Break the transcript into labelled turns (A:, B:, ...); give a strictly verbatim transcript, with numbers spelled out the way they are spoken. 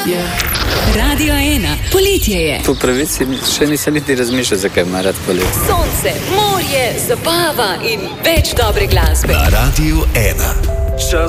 A: Radio ena, poletje je.
B: Po pravici še nisem niti razmišljal, zakaj ima rad poletje.
A: Sonce, morje, zabava in več dobre glasbe.
C: Na Radiu ena.